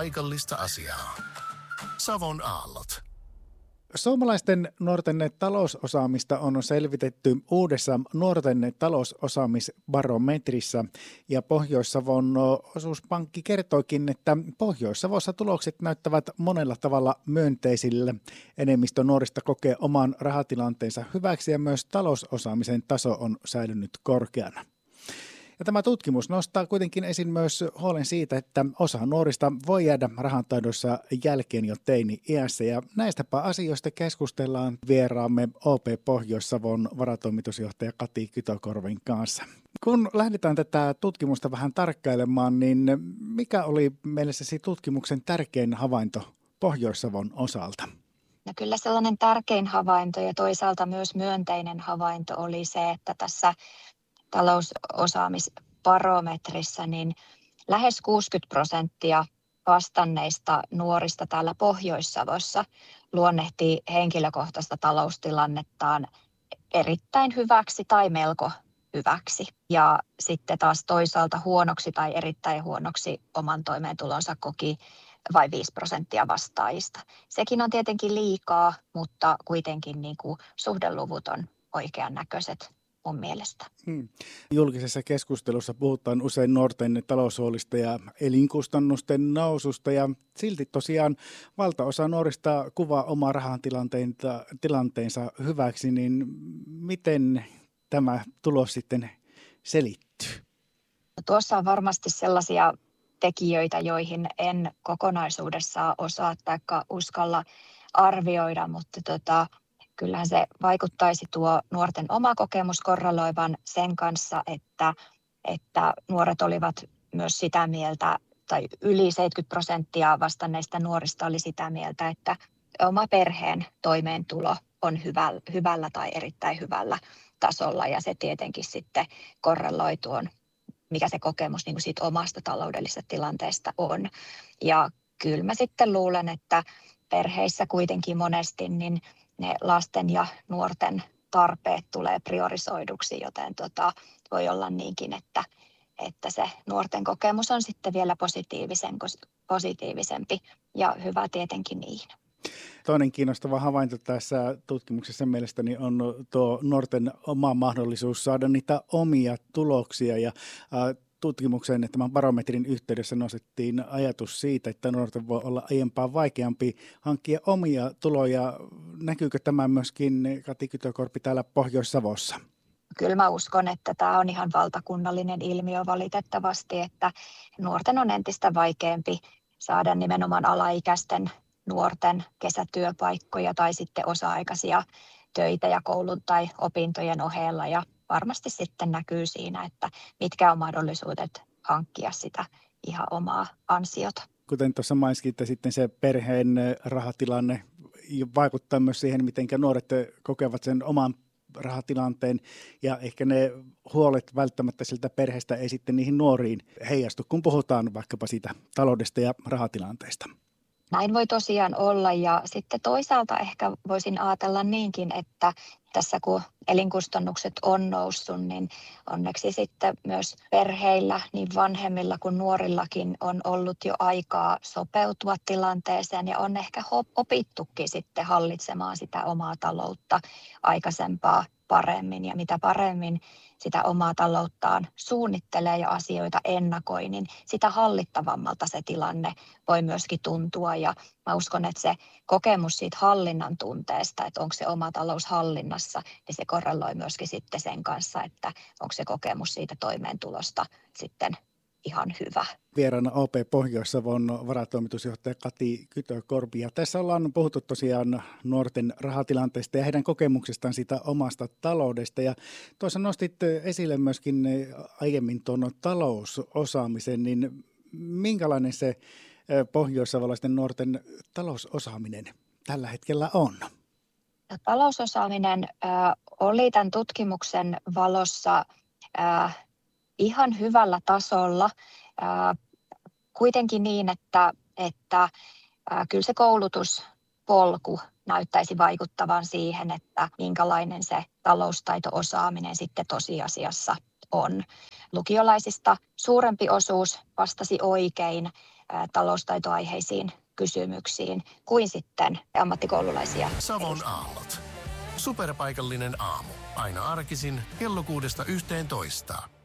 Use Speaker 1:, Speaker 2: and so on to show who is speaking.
Speaker 1: paikallista asiaa. Savon aallot.
Speaker 2: Suomalaisten nuorten talousosaamista on selvitetty uudessa nuorten talousosaamisbarometrissä ja Pohjois-Savon osuuspankki kertoikin, että Pohjois-Savossa tulokset näyttävät monella tavalla myönteisille. Enemmistö nuorista kokee oman rahatilanteensa hyväksi ja myös talousosaamisen taso on säilynyt korkeana. Ja tämä tutkimus nostaa kuitenkin esiin myös huolen siitä, että osa nuorista voi jäädä rahantaidossa jälkeen jo teini-iässä. Ja näistäpä asioista keskustellaan vieraamme OP Pohjois-Savon varatoimitusjohtaja Kati Kytökorven kanssa. Kun lähdetään tätä tutkimusta vähän tarkkailemaan, niin mikä oli mielessäsi tutkimuksen tärkein havainto Pohjois-Savon osalta?
Speaker 3: No kyllä sellainen tärkein havainto ja toisaalta myös myönteinen havainto oli se, että tässä talousosaamisbarometrissa niin lähes 60% vastanneista nuorista täällä Pohjois-Savossa luonnehtii henkilökohtaista taloustilannettaan erittäin hyväksi tai melko hyväksi. Ja sitten taas toisaalta huonoksi tai erittäin huonoksi oman toimeentulonsa koki vain 5% vastaajista. Sekin on tietenkin liikaa, mutta kuitenkin niin kuin suhdeluvut on oikean näköiset mun mielestä.
Speaker 2: Julkisessa keskustelussa puhutaan usein nuorten taloushuolista ja elinkustannusten noususta ja silti tosiaan valtaosa nuorista kuvaa omaa rahantilanteensa hyväksi, niin miten tämä tulos sitten selittyy?
Speaker 3: Tuossa on varmasti sellaisia tekijöitä, joihin en kokonaisuudessaan osaa tai uskalla arvioida, mutta kyllähän se vaikuttaisi tuo nuorten oma kokemus korreloivan sen kanssa, että nuoret olivat myös sitä mieltä, tai yli 70% vastanneista nuorista oli sitä mieltä, että oma perheen toimeentulo on hyvällä tai erittäin hyvällä tasolla, ja se tietenkin sitten korreloi tuon, mikä se kokemus niin kuin siitä omasta taloudellisesta tilanteesta on. Ja kyllä mä sitten luulen, että perheissä kuitenkin monesti niin ne lasten ja nuorten tarpeet tulee priorisoiduksi, joten voi olla niinkin, että se nuorten kokemus on sitten vielä positiivisempi ja hyvä tietenkin niin.
Speaker 2: Toinen kiinnostava havainto tässä tutkimuksessa mielestäni on tuo nuorten oma mahdollisuus saada niitä omia tuloksia ja tutkimuksen tämän barometrin yhteydessä nostettiin ajatus siitä, että nuorten voi olla aiempaa vaikeampi hankkia omia tuloja. Näkyykö tämä myöskin, Kati Kytökorpi, täällä Pohjois-Savossa?
Speaker 3: Kyllä mä uskon, että tämä on ihan valtakunnallinen ilmiö valitettavasti, että nuorten on entistä vaikeampi saada nimenomaan alaikäisten nuorten kesätyöpaikkoja tai sitten osa-aikaisia töitä ja koulun tai opintojen ohella, ja varmasti sitten näkyy siinä, että mitkä on mahdollisuudet hankkia sitä ihan omaa ansiota.
Speaker 2: Kuten tuossa mainitsin, että sitten se perheen rahatilanne vaikuttaa myös siihen, miten nuoret kokevat sen oman rahatilanteen, ja ehkä ne huolet välttämättä siltä perheestä ei sitten niihin nuoriin heijastu, kun puhutaan vaikkapa siitä taloudesta ja rahatilanteesta.
Speaker 3: Näin voi tosiaan olla, ja sitten toisaalta ehkä voisin ajatella niinkin, että tässä kun elinkustannukset on noussut, niin onneksi sitten myös perheillä, niin vanhemmilla kuin nuorillakin on ollut jo aikaa sopeutua tilanteeseen ja on ehkä opittukin sitten hallitsemaan sitä omaa taloutta aikaisempaa paremmin, ja mitä paremmin sitä omaa talouttaan suunnittelee ja asioita ennakoi, niin sitä hallittavammalta se tilanne voi myöskin tuntua. Ja mä uskon, että se kokemus siitä hallinnan tunteesta, että onko se oma talous hallinnassa, niin se korreloi myöskin sitten sen kanssa, että onko se kokemus siitä toimeentulosta sitten ihan hyvä.
Speaker 2: Vieraana OP Pohjois-Savon varatoimitusjohtaja Kati Kytökorpi. Ja tässä ollaan puhuttu tosiaan nuorten rahatilanteesta ja heidän kokemuksestaan siitä omasta taloudesta. Ja tuossa nostit esille myöskin aiemmin tuon talousosaamisen, niin minkälainen se pohjois-savolaisten nuorten talousosaaminen tällä hetkellä on?
Speaker 3: Talousosaaminen oli tämän tutkimuksen valossa ihan hyvällä tasolla. Kuitenkin niin, että kyllä se koulutuspolku näyttäisi vaikuttavan siihen, että minkälainen se taloustaito-osaaminen sitten tosiasiassa on. Lukiolaisista suurempi osuus vastasi oikein, taloustaitoaiheisiin kysymyksiin kuin sitten ammattikoululaisia.
Speaker 1: Savon aallot. Superpaikallinen aamu. Aina arkisin kello 6–11.